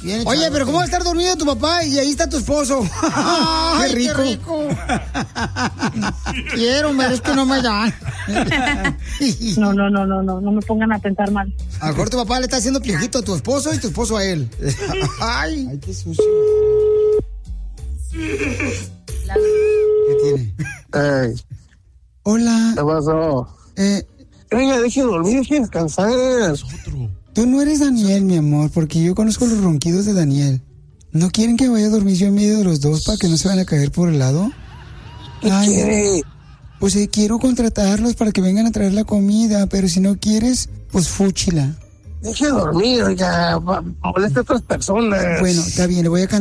Oye, pero ¿cómo va a estar dormido tu papá y ahí está tu esposo? ¡Ay, qué rico! Quiero, pero es que no me dan. No me pongan a pensar mal. A lo mejor tu papá le está haciendo piojito a tu esposo y tu esposo a él. Ay, qué sucio. ¿Qué tiene? Hey. Hola. ¿Qué pasó? Venga, deje de dormir, deje de descansar. Tú no eres Daniel, mi amor, porque yo conozco los ronquidos de Daniel. ¿No quieren que vaya a dormir yo en medio de los dos para que no se van a caer por el lado? ¿Qué quiere? Pues quiero contratarlos para que vengan a traer la comida, pero si no quieres, pues fúchila. Deje de dormir, oiga, molesta a otras personas. Bueno, está bien, le voy a cantar.